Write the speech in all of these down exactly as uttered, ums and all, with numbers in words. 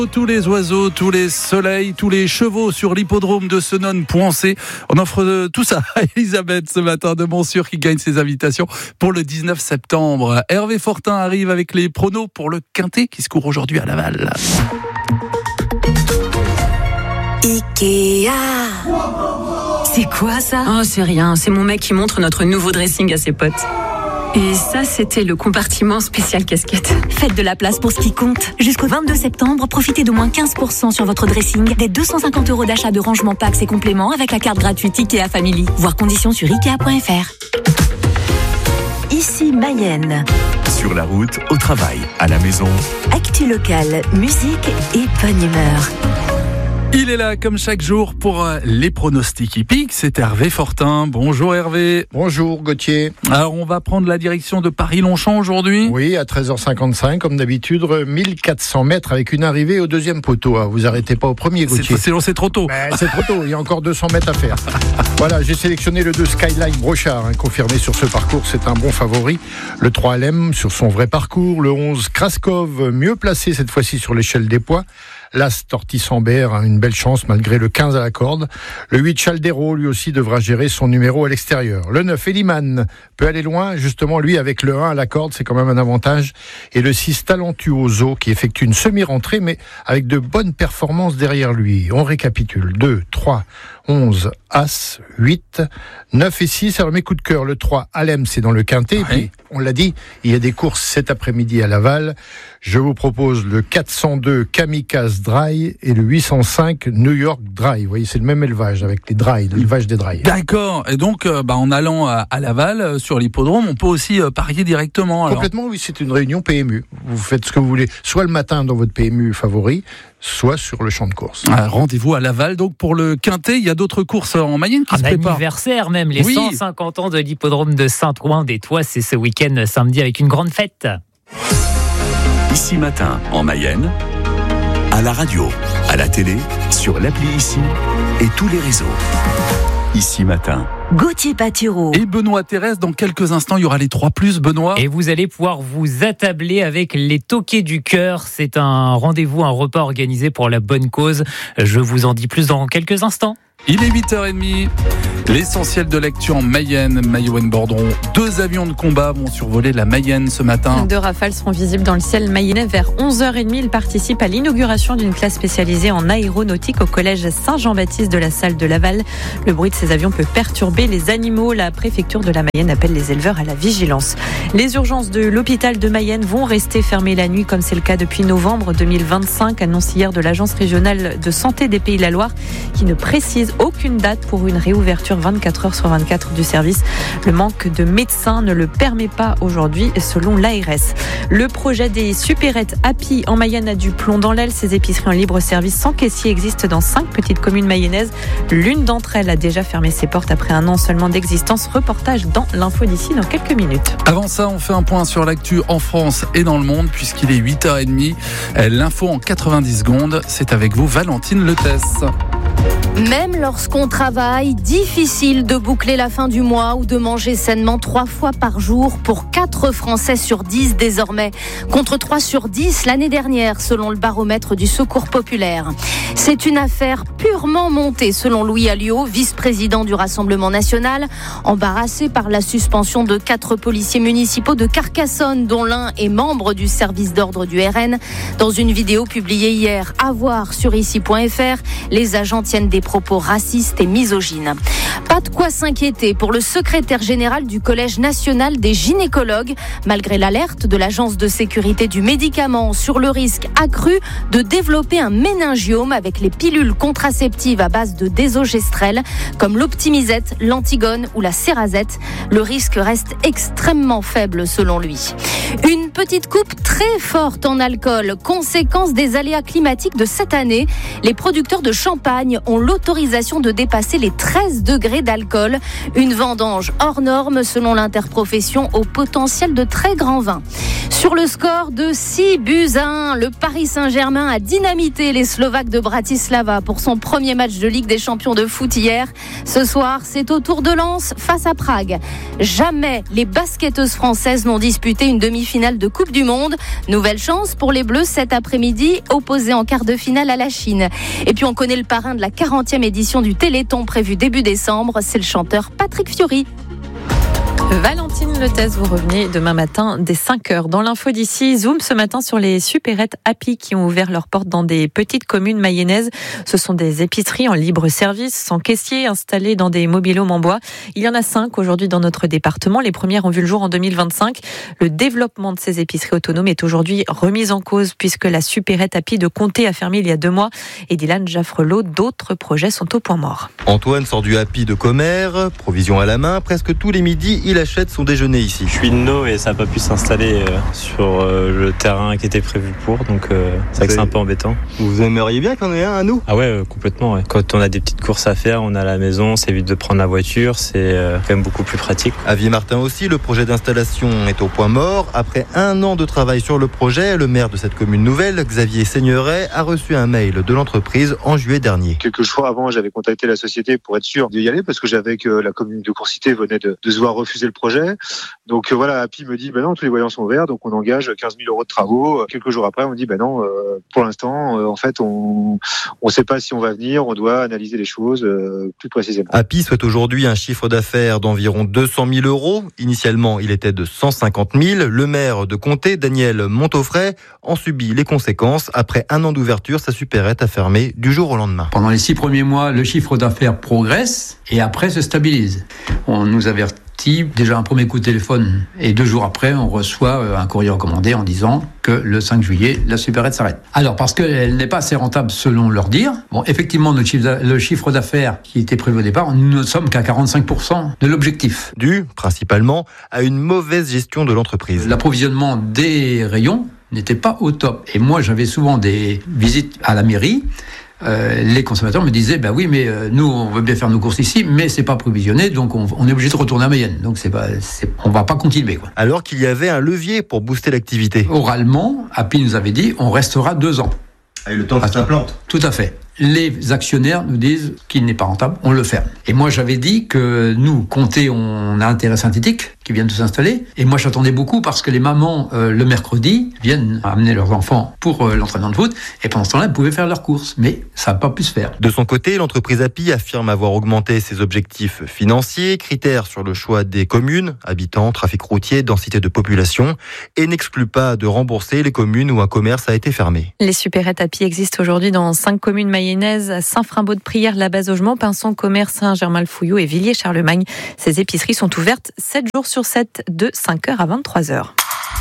Tous les oiseaux, tous les soleils, tous les chevaux sur l'hippodrome de Senones-Pouancé. On offre tout ça à Elisabeth ce matin de Montsûrs qui gagne ses invitations pour le dix-neuf septembre. Hervé Fortin arrive avec les pronos pour le Quintet qui se court aujourd'hui à Laval. Ikea. C'est quoi ça ? Oh, c'est rien, c'est mon mec qui montre notre nouveau dressing à ses potes. Et ça, c'était le compartiment spécial casquette. Faites de la place pour ce qui compte. Jusqu'au vingt-deux septembre, profitez d'au moins quinze pour cent sur votre dressing, des deux cent cinquante euros d'achat de rangement packs et compléments avec la carte gratuite Ikea Family. Voir conditions sur ikea point f r. Ici Mayenne. Sur la route, au travail, à la maison. Actu locale, musique et bonne humeur. Il est là comme chaque jour pour les pronostics hippiques, c'est Hervé Fortin. Bonjour Hervé. Bonjour Gauthier. Alors on va prendre la direction de Paris-Longchamp aujourd'hui. Oui, à treize heures cinquante-cinq comme d'habitude, mille quatre cents mètres avec une arrivée au deuxième poteau. Vous arrêtez pas au premier Gauthier. C'est, c'est, c'est trop tôt. Ben, c'est trop tôt, il y a encore deux cents mètres à faire. Voilà, j'ai sélectionné le deux Skyline Brochard, hein, confirmé sur ce parcours, c'est un bon favori. Le trois L M sur son vrai parcours, le onze Kraskov, mieux placé cette fois-ci sur l'échelle des poids. L'As Tortis-Ambert a une belle chance malgré le quinze à la corde. Le huit Chaldero, lui aussi, devra gérer son numéro à l'extérieur. Le neuf Eliman peut aller loin, justement, lui, avec le un à la corde, c'est quand même un avantage. Et le six Talentuoso, qui effectue une semi-rentrée, mais avec de bonnes performances derrière lui. On récapitule. deux, trois, onze, As, huit, neuf et six. Alors mes coups de cœur, le trois, Alem, c'est dans le Quintet. Ouais. Et puis, on l'a dit, il y a des courses cet après-midi à Laval. Je vous propose le quatre cent deux Kamikaze Dry et le huit cent cinq New York Dry. Vous voyez, c'est le même élevage avec les dry, l'élevage des dry. D'accord. Et donc, euh, bah, en allant à, à Laval, euh, sur l'hippodrome, on peut aussi euh, parier directement. Alors. Complètement, oui. C'est une réunion P M U. Vous faites ce que vous voulez, soit le matin dans votre P M U favori, soit sur le champ de course. Ah, rendez-vous à Laval. Donc, pour le Quintet, il y a d'autres courses en Mayenne qui un se préparent. Anniversaire même, les oui. cent cinquante ans de l'hippodrome de Saint-Ouen-des-Tois. C'est ce week-end samedi avec une grande fête. Ici Matin, en Mayenne, à la radio, à la télé, sur l'appli Ici et tous les réseaux. Ici Matin. Gauthier Patureau. Et Benoît Thérèse, dans quelques instants, il y aura les trois plus, Benoît. Et vous allez pouvoir vous attabler avec les toqués du cœur. C'est un rendez-vous, un repas organisé pour la bonne cause. Je vous en dis plus dans quelques instants. Il est huit heures trente. L'essentiel de l'actu en Mayenne, Mayouen-Bordron. Deux avions de combat vont survoler la Mayenne ce matin. Deux rafales seront visibles dans le ciel mayennais vers onze heures trente. Ils participent à l'inauguration d'une classe spécialisée en aéronautique au collège Saint-Jean-Baptiste de la Salle de Laval. Le bruit de ces avions peut perturber les animaux. La préfecture de la Mayenne appelle les éleveurs à la vigilance. Les urgences de l'hôpital de Mayenne vont rester fermées la nuit, comme c'est le cas depuis novembre deux mille vingt-cinq, annonce hier de l'Agence régionale de santé des Pays de la Loire, qui ne précise aucune date pour une réouverture vingt-quatre heures sur vingt-quatre du service. Le manque de médecins ne le permet pas aujourd'hui, selon l'A R S. Le projet des supérettes Happy en Mayenne a du plomb dans l'aile. Ces épiceries en libre service sans caissier existent dans cinq petites communes mayennaises. L'une d'entre elles a déjà fermé ses portes après un an seulement d'existence. Reportage dans l'info d'ici dans quelques minutes. Avant ça, on fait un point sur l'actu en France et dans le monde, puisqu'il est huit heures trente. L'info en quatre-vingt-dix secondes, c'est avec vous, Valentine Letesse. Même lorsqu'on travaille, difficile de boucler la fin du mois ou de manger sainement trois fois par jour pour quatre Français sur dix désormais, contre trois sur dix l'année dernière selon le baromètre du Secours populaire. C'est une affaire purement montée selon Louis Alliot, vice-président du Rassemblement national, embarrassé par la suspension de quatre policiers municipaux de Carcassonne, dont l'un est membre du service d'ordre du R N. Dans une vidéo publiée hier à voir sur ici point f r, les agents tiennent des propos racistes et misogynes. Pas de quoi s'inquiéter pour le secrétaire général du Collège national des gynécologues, malgré l'alerte de l'Agence de sécurité du médicament sur le risque accru de développer un méningiome avec les pilules contraceptives à base de désogestrel, comme l'Optimisette, l'Antigone ou la Cerazette. Le risque reste extrêmement faible selon lui. Une petite coupe très forte en alcool, conséquence des aléas climatiques de cette année. Les producteurs de champagne ont l'autorisation de dépasser les treize degrés d'alcool d'alcool. Une vendange hors norme selon l'interprofession au potentiel de très grands vins. Sur le score de six buts à un, le Paris Saint-Germain a dynamité les Slovaques de Bratislava pour son premier match de Ligue des Champions de foot hier. Ce soir, c'est au tour de Lens face à Prague. Jamais les basketteuses françaises n'ont disputé une demi-finale de Coupe du Monde. Nouvelle chance pour les Bleus cet après-midi, opposés en quart de finale à la Chine. Et puis on connaît le parrain de la quarantième édition du Téléthon prévu début décembre, c'est le chanteur Patrick Fiori. Valentine Lethèse, vous revenez demain matin dès cinq heures. Dans l'info d'ici, zoom ce matin sur les supérettes Happy qui ont ouvert leurs portes dans des petites communes mayennaises. Ce sont des épiceries en libre service, sans caissier, installées dans des mobil-homes en bois. Il y en a cinq aujourd'hui dans notre département. Les premières ont vu le jour en deux mille vingt-cinq. Le développement de ces épiceries autonomes est aujourd'hui remis en cause puisque la supérette Happy de Comté a fermé il y a deux mois. Et Dylan Jaffrelot, d'autres projets sont au point mort. Antoine sort du Happy de Commères, provision à la main. Presque tous les midis, il achète son déjeuner ici. Je suis de No et ça n'a pas pu s'installer sur le terrain qui était prévu pour, donc euh, c'est vrai que c'est un peu embêtant. Vous aimeriez bien qu'on ait un à nous ? Ah ouais, euh, complètement. Ouais. Quand on a des petites courses à faire, on a la maison, ça évite de prendre la voiture, c'est euh, quand même beaucoup plus pratique. À Vieux-Martin aussi, le projet d'installation est au point mort. Après un an de travail sur le projet, le maire de cette commune nouvelle, Xavier Seigneuret, a reçu un mail de l'entreprise en juillet dernier. Quelques jours avant, j'avais contacté la société pour être sûr d'y aller parce que j'avais que la commune de Courcité venait de, de se voir refuser le projet. Donc euh, voilà, Happy me dit, ben non, tous les voyants sont verts, donc on engage quinze mille euros de travaux. Quelques jours après, on me dit, ben non, euh, pour l'instant, euh, en fait, on ne sait pas si on va venir, on doit analyser les choses euh, plus précisément. Happy souhaite aujourd'hui un chiffre d'affaires d'environ deux cent mille euros. Initialement, il était de cent cinquante mille. Le maire de Comté, Daniel Montaufray, en subit les conséquences. Après un an d'ouverture, sa supérette a fermé du jour au lendemain. Pendant les six premiers mois, le chiffre d'affaires progresse et après se stabilise. On nous avertit déjà un premier coup de téléphone et deux jours après, on reçoit un courrier recommandé en disant que le cinq juillet, la supérette s'arrête. Alors, parce qu'elle n'est pas assez rentable selon leur dire, bon, effectivement, notre chiffre le chiffre d'affaires qui était prévu au départ, nous ne sommes qu'à quarante-cinq pour cent de l'objectif. Dû, principalement, à une mauvaise gestion de l'entreprise. L'approvisionnement des rayons n'était pas au top. Et moi, j'avais souvent des visites à la mairie. Euh, les consommateurs me disaient, bah oui, mais euh, nous, on veut bien faire nos courses ici, mais c'est pas provisionné, donc on, on est obligé de retourner à Mayenne. Donc c'est pas, c'est, on va pas continuer, quoi. Alors qu'il y avait un levier pour booster l'activité. Oralement, Happy nous avait dit, on restera deux ans. Et le temps que ça plante. Tout à fait. Les actionnaires nous disent qu'il n'est pas rentable, on le ferme. Et moi, j'avais dit que nous, Comté, on a intérêt synthétique qui viennent de s'installer. Et moi, j'attendais beaucoup parce que les mamans, euh, le mercredi, viennent amener leurs enfants pour euh, l'entraînement de foot. Et pendant ce temps-là, elles pouvaient faire leurs courses. Mais ça n'a pas pu se faire. De son côté, l'entreprise Happy affirme avoir augmenté ses objectifs financiers, critères sur le choix des communes, habitants, trafic routier, densité de population, et n'exclut pas de rembourser les communes où un commerce a été fermé. Les supérettes Happy existent aujourd'hui dans cinq communes mayennaises, Saint-Frimbault-de-Prière, la Base-Augement, Pinson, Commerce, Saint-Germain-le-Fouillou et Villiers-Charlemagne. Ces épiceries sont ouvertes sept jours sur sept, de cinq heures à vingt-trois heures.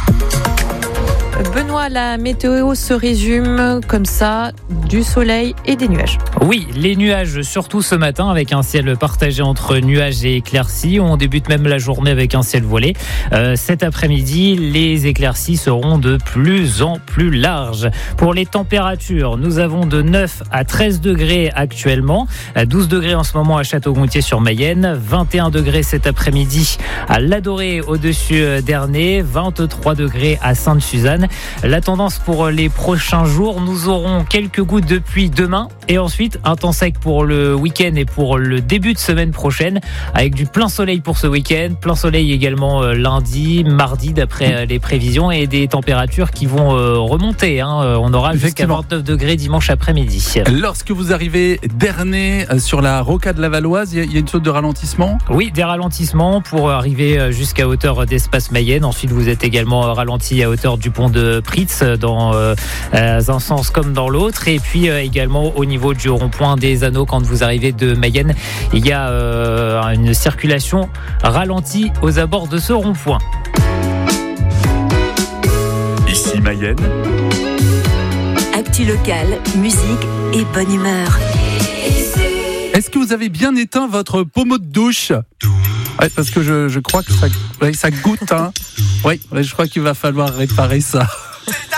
Benoît, la météo se résume comme ça, du soleil et des nuages. Oui, les nuages, surtout ce matin, avec un ciel partagé entre nuages et éclaircies. On débute même la journée avec un ciel voilé. Euh, cet après-midi, les éclaircies seront de plus en plus larges. Pour les températures, nous avons de neuf à treize degrés actuellement, douze degrés en ce moment à Château-Gontier-sur-Mayenne, vingt et un degrés cet après-midi à Ladoré au-dessus d'Ernée, vingt-trois degrés à Sainte-Suzanne. La tendance pour les prochains jours, nous aurons quelques gouttes de pluie demain et ensuite un temps sec pour le week-end et pour le début de semaine prochaine avec du plein soleil pour ce week-end, plein soleil également lundi, mardi d'après les prévisions et des températures qui vont remonter. Hein. On aura jusqu'à vingt-neuf degrés dimanche après-midi. Lorsque vous arrivez d'Ernée sur la rocade Lavalloise, il y a une sorte de ralentissement ? Oui, des ralentissements pour arriver jusqu'à hauteur d'Espace Mayenne. Ensuite, vous êtes également ralenti à hauteur du pont de Pritz dans euh, un sens comme dans l'autre et puis euh, également au niveau du rond-point des Anneaux quand vous arrivez de Mayenne il y a euh, une circulation ralentie aux abords de ce rond-point. Ici Mayenne, actu locale, musique et bonne humeur. Est-ce que vous avez bien éteint votre pommeau de douche ? Ouais, parce que je, je crois que ça, ouais, ça goûte. Hein. Oui, ouais, je crois qu'il va falloir réparer ça.